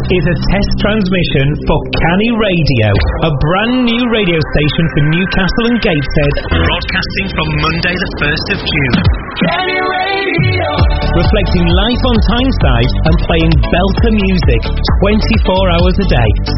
is a test transmission for Canny Radio, a brand new radio station for Newcastle and Gateshead, broadcasting from Monday the 1st of June. Canny Radio! Reflecting life on Tyneside and playing belter music 24 hours a day.